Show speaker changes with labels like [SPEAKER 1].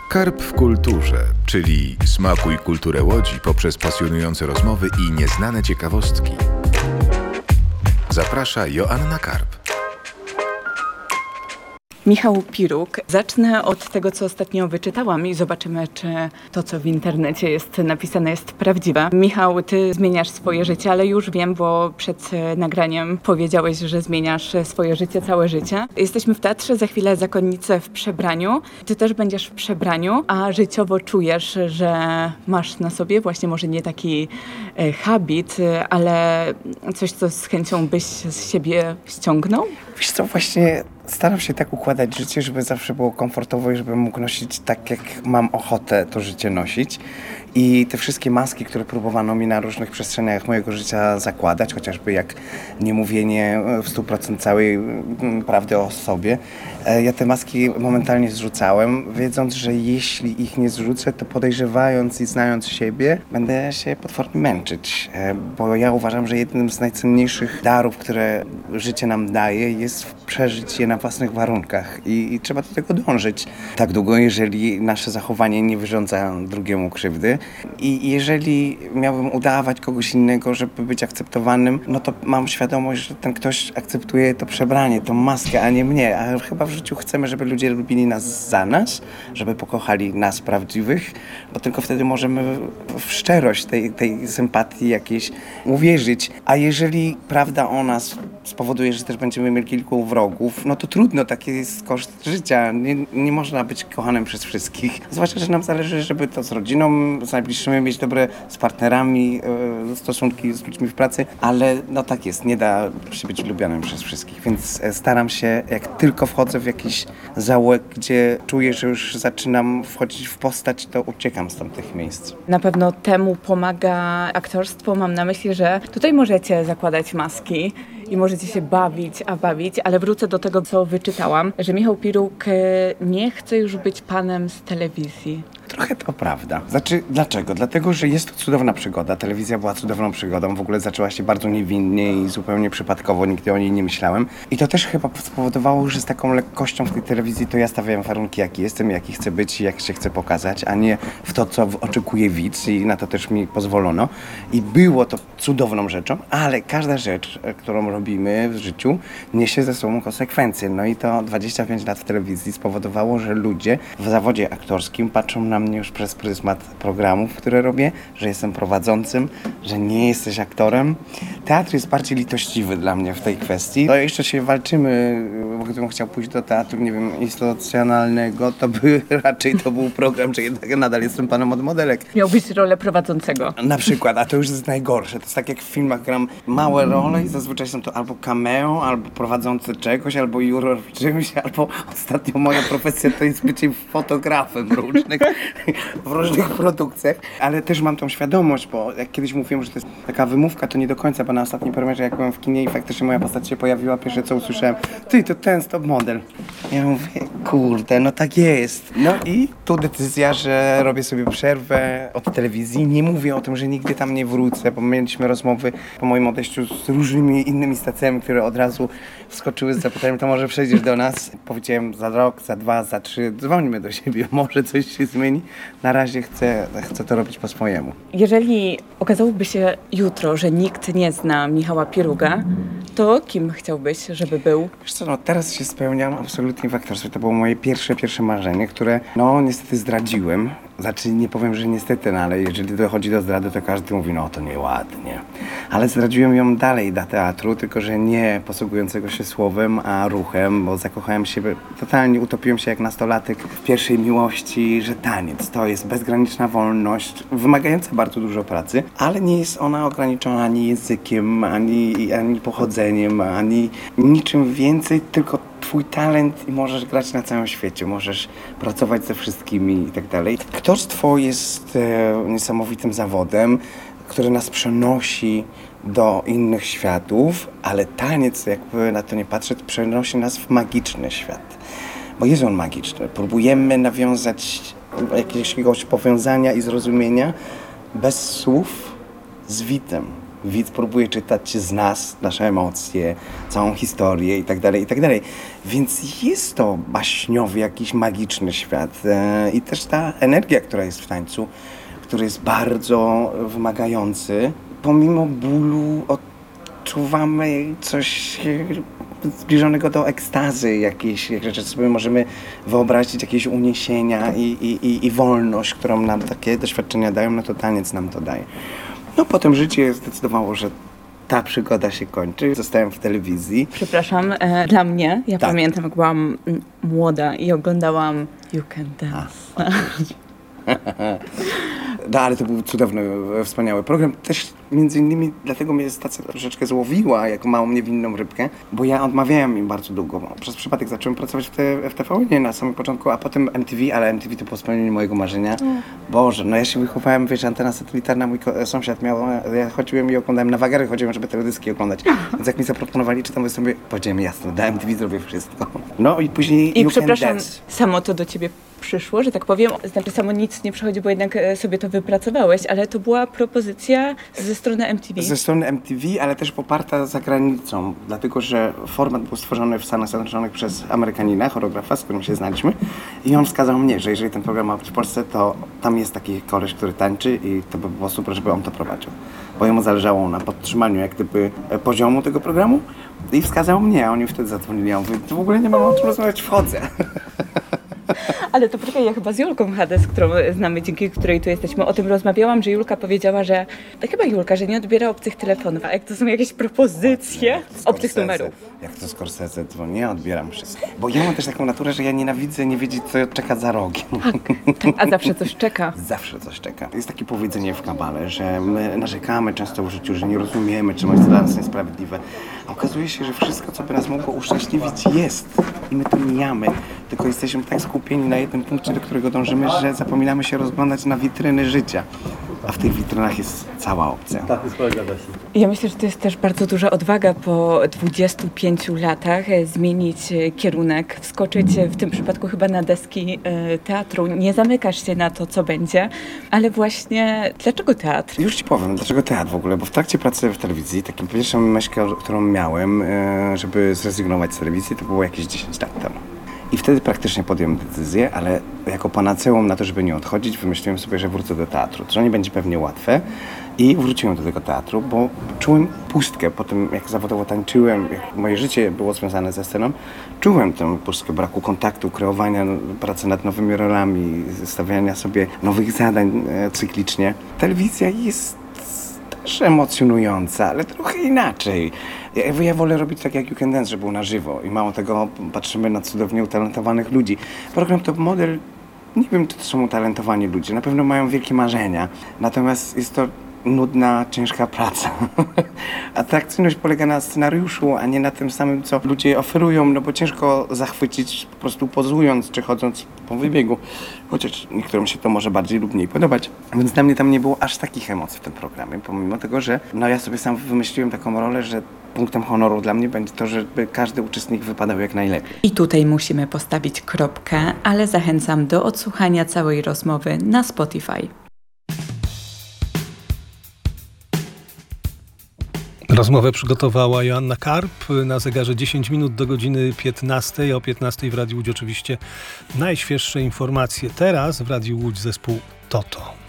[SPEAKER 1] Karp w kulturze, czyli smakuj kulturę Łodzi poprzez pasjonujące rozmowy i nieznane ciekawostki. Zaprasza Joanna Karp.
[SPEAKER 2] Michał Piruk. Zacznę od tego, co ostatnio wyczytałam i zobaczymy, czy to, co w internecie jest napisane, jest prawdziwe. Michał, ty zmieniasz swoje życie, ale już wiem, bo przed nagraniem powiedziałeś, że zmieniasz swoje życie, całe życie. Jesteśmy w teatrze, za chwilę zakonnice w przebraniu. Ty też będziesz w przebraniu, a życiowo czujesz, że masz na sobie właśnie może nie taki habit, ale coś, co z chęcią byś z siebie ściągnął?
[SPEAKER 3] Wiesz co, właśnie staram się tak układać życie, żeby zawsze było komfortowo i żebym mógł nosić tak, jak mam ochotę to życie nosić. I te wszystkie maski, które próbowano mi na różnych przestrzeniach mojego życia zakładać, chociażby jak niemówienie w 100% całej prawdy o sobie, ja te maski momentalnie zrzucałem, wiedząc, że jeśli ich nie zrzucę, to podejrzewając i znając siebie, będę się potwornie męczyć. Bo ja uważam, że jednym z najcenniejszych darów, które życie nam daje, jest przeżyć je na własnych warunkach i trzeba do tego dążyć. Tak długo, jeżeli nasze zachowanie nie wyrządza drugiemu krzywdy. I jeżeli miałbym udawać kogoś innego, żeby być akceptowanym, no to mam świadomość, że ten ktoś akceptuje to przebranie, tą maskę, a nie mnie. A chyba w życiu chcemy, żeby ludzie lubili nas za nas, żeby pokochali nas prawdziwych, bo tylko wtedy możemy w szczerość tej sympatii jakiejś uwierzyć. A jeżeli prawda o nas spowoduje, że też będziemy mieli kilku wrogów, no to trudno, taki jest koszt życia. Nie można być kochanym przez wszystkich. Zwłaszcza, że nam zależy, żeby to z rodziną, z najbliższymi mieć dobre, z partnerami, stosunki z ludźmi w pracy, ale no tak jest, nie da się być lubianym przez wszystkich, więc staram się, jak tylko wchodzę w jakiś zaułek, gdzie czuję, że już zaczynam wchodzić w postać, to uciekam z tamtych miejsc.
[SPEAKER 2] Na pewno temu pomaga aktorstwo. Mam na myśli, że tutaj możecie zakładać maski i możecie się bawić, ale wrócę do tego, co wyczytałam, że Michał Piruk nie chce już być panem z telewizji.
[SPEAKER 3] Trochę to prawda. Znaczy, dlaczego? Dlatego, że jest to cudowna przygoda. Telewizja była cudowną przygodą. W ogóle zaczęła się bardzo niewinnie i zupełnie przypadkowo. Nigdy o niej nie myślałem. I to też chyba spowodowało, że z taką lekkością w tej telewizji to ja stawiałem warunki, jaki jestem, jaki chcę być i jak się chcę pokazać, a nie w to, co oczekuje widz i na to też mi pozwolono. I było to cudowną rzeczą, ale każda rzecz, którą robimy w życiu, niesie ze sobą konsekwencje. No i to 25 lat w telewizji spowodowało, że ludzie w zawodzie aktorskim patrzą na mnie już przez pryzmat programów, które robię, że jestem prowadzącym, że nie jesteś aktorem. Teatr jest bardziej litościwy dla mnie w tej kwestii. No jeszcze się walczymy, bo gdybym chciał pójść do teatru, nie wiem, instytucjonalnego, to by raczej to był program, że jednak nadal jestem panem od modelek.
[SPEAKER 2] Miałbyś rolę prowadzącego.
[SPEAKER 3] Na przykład, a to już jest najgorsze. To jest tak jak w filmach, gram małe role i zazwyczaj są to albo cameo, albo prowadzący czegoś, albo juror w czymś, albo ostatnio moja profesja to jest bycie fotografem w różnych produkcjach, ale też mam tą świadomość, bo jak kiedyś mówiłem, że to jest taka wymówka, to nie do końca, bo na ostatniej premierze, jak byłem w kinie i faktycznie moja postać się pojawiła, pierwsze co usłyszałem, ty, to ten stop model. Ja mówię, kurde, no tak jest. No i tu decyzja, że robię sobie przerwę od telewizji. Nie mówię o tym, że nigdy tam nie wrócę, bo mieliśmy rozmowy po moim odejściu z różnymi innymi stacjami, które od razu wskoczyły z zapytaniem, to może przejdziesz do nas. Powiedziałem, za rok, za 2, za 3, dzwońmy do siebie, może coś się zmieni. Na razie chcę to robić po swojemu.
[SPEAKER 2] Jeżeli okazałoby się jutro, że nikt nie zna Michała Piruga, to kim chciałbyś, żeby był?
[SPEAKER 3] Wiesz co, no teraz się spełniam absolutnie w aktorstwie. To było moje pierwsze marzenie, które no niestety zdradziłem. Znaczy nie powiem, że niestety, no, ale jeżeli dochodzi do zdrady, to każdy mówi, no to nieładnie. Ale zdradziłem ją dalej do teatru, tylko że nie posługującego się słowem, a ruchem, bo zakochałem się, totalnie utopiłem się jak nastolatek w pierwszej miłości, że taniec to jest bezgraniczna wolność, wymagająca bardzo dużo pracy, ale nie jest ona ograniczona ani językiem, ani pochodzeniem, ani niczym więcej, tylko twój talent i możesz grać na całym świecie, możesz pracować ze wszystkimi i tak dalej. Aktorstwo jest niesamowitym zawodem, który nas przenosi do innych światów, ale taniec, jakby na to nie patrzeć, przenosi nas w magiczny świat. Bo jest on magiczny. Próbujemy nawiązać jakiegoś powiązania i zrozumienia bez słów z widem. Widz próbuje czytać z nas, nasze emocje, całą historię i tak dalej, i tak dalej. Więc jest to baśniowy, jakiś magiczny świat. I też ta energia, która jest w tańcu, który jest bardzo wymagający. Pomimo bólu odczuwamy coś zbliżonego do ekstazy jakiejś, rzeczy sobie możemy wyobrazić, jakieś uniesienia i wolność, którą nam takie doświadczenia dają, no to taniec nam to daje. No potem życie zdecydowało, że ta przygoda się kończy. Zostałem w telewizji.
[SPEAKER 2] Przepraszam, dla mnie, ja
[SPEAKER 3] Tak.
[SPEAKER 2] pamiętam, jak byłam młoda i oglądałam You Can Dance.
[SPEAKER 3] No, ale to był cudowny, wspaniały program. Też między innymi dlatego mnie stacja troszeczkę złowiła, jako małą niewinną rybkę, bo ja odmawiałem im bardzo długo. Przez przypadek zacząłem pracować w TVN na samym początku, a potem MTV, ale MTV to było spełnienie mojego marzenia. Boże, no ja się wychowałem, wiesz, antena satelitarna, mój sąsiad miał, ja chodziłem i oglądałem na wagary, chodziłem, żeby teledyski oglądać. Więc jak mi zaproponowali, czy tam wystąpię, powiedziałem jasno, na MTV zrobię wszystko. No i później
[SPEAKER 2] I
[SPEAKER 3] You Can
[SPEAKER 2] przepraszam,
[SPEAKER 3] Dance.
[SPEAKER 2] samo to do ciebie przyszło, że tak powiem? Znaczy samo nic nie przychodzi, bo jednak sobie to wypracowałeś, ale to była propozycja ze strony MTV.
[SPEAKER 3] Ze strony MTV, ale też poparta za granicą, dlatego że format był stworzony w Stanach Zjednoczonych przez Amerykanina, choreografa, z którym się znaliśmy i on wskazał mnie, że jeżeli ten program ma być w Polsce, to tam jest taki koleś, który tańczy i to by było super, żeby on to prowadził. Bo jemu zależało na podtrzymaniu jak gdyby poziomu tego programu i wskazał mnie, a oni wtedy zadzwonili, ja mówię, w ogóle nie mam o czym rozmawiać, wchodzę.
[SPEAKER 2] Ale to poczekaj, ja chyba z Julką Hades, którą znamy, dzięki której tu jesteśmy, o tym rozmawiałam, że Julka powiedziała, że chyba Julka, że nie odbiera obcych telefonów, a jak to są jakieś propozycje obcych
[SPEAKER 3] Scorsese.
[SPEAKER 2] numerów.
[SPEAKER 3] Jak to Scorsese dzwoni, ja odbieram wszystko. Bo ja mam też taką naturę, że ja nienawidzę nie wiedzieć, co czeka za rogiem.
[SPEAKER 2] Tak, a zawsze coś czeka.
[SPEAKER 3] Zawsze coś czeka. Jest takie powiedzenie w kabale, że my narzekamy często w życiu, że nie rozumiemy, czemu jest dla nas niesprawiedliwe. A okazuje się, że wszystko, co by nas mogło uszczęśliwić, jest. I my to mijamy. Tylko jesteśmy tak skupieni na jednym punkcie, do którego dążymy, że zapominamy się rozglądać na witryny życia. A w tych witrynach jest cała opcja.
[SPEAKER 2] Ja myślę, że to jest też bardzo duża odwaga po 25 latach zmienić kierunek, wskoczyć w tym przypadku chyba na deski teatru. Nie zamykasz się na to, co będzie, ale właśnie dlaczego teatr?
[SPEAKER 3] Już ci powiem, dlaczego teatr w ogóle, bo w trakcie pracy w telewizji, taką pierwszą myśl, którą miałem, żeby zrezygnować z telewizji, to było jakieś 10 lat temu. I wtedy praktycznie podjąłem decyzję, ale jako panaceum na to, żeby nie odchodzić, wymyśliłem sobie, że wrócę do teatru, co nie będzie pewnie łatwe. I wróciłem do tego teatru, bo czułem pustkę po tym, jak zawodowo tańczyłem, jak moje życie było związane ze sceną. Czułem tę pustkę braku kontaktu, kreowania, pracy nad nowymi rolami, stawiania sobie nowych zadań cyklicznie. Telewizja jest też emocjonująca, ale trochę inaczej. Ja wolę robić tak jak You Can Dance, że było na żywo i mało tego, patrzymy na cudownie utalentowanych ludzi. Program Top Model, nie wiem, czy to są utalentowani ludzie, na pewno mają wielkie marzenia, natomiast jest to nudna, ciężka praca. Atrakcyjność polega na scenariuszu, a nie na tym samym, co ludzie oferują, no bo ciężko zachwycić po prostu pozując, czy chodząc po wybiegu. Chociaż niektórym się to może bardziej lub mniej podobać. Więc dla mnie tam nie było aż takich emocji w tym programie, pomimo tego, że no ja sobie sam wymyśliłem taką rolę, że punktem honoru dla mnie będzie to, żeby każdy uczestnik wypadał jak najlepiej.
[SPEAKER 2] I tutaj musimy postawić kropkę, ale zachęcam do odsłuchania całej rozmowy na Spotify.
[SPEAKER 4] Rozmowę przygotowała Joanna Karp. Na zegarze 10 minut do godziny 15. O 15 w Radiu Łódź oczywiście najświeższe informacje. Teraz w Radiu Łódź zespół Toto.